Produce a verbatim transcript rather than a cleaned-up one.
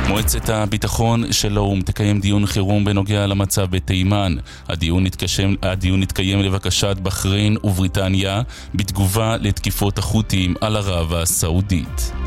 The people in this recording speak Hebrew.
מועצת הביטחון של האו"ם תקיים דיון חירום בנוגע למצב בתימן. הדיון יתקיים, הדיון יתקיים לבקשת בחריין ובריטניה בתגובה לתקיפות החות'ים על ערב הסעודית.